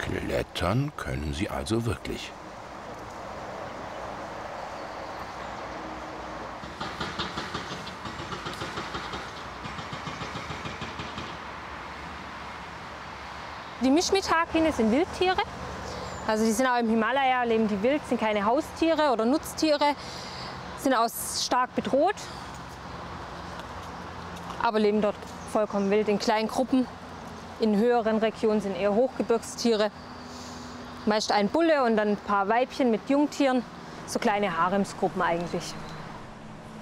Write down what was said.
Klettern können sie also wirklich. Die Mischmithakine sind Wildtiere. Also die sind auch im Himalaya, leben die wild, sind keine Haustiere oder Nutztiere, sind auch stark bedroht, aber leben dort vollkommen wild in kleinen Gruppen. In höheren Regionen sind eher Hochgebirgstiere. Meist ein Bulle und dann ein paar Weibchen mit Jungtieren, so kleine Haremsgruppen eigentlich.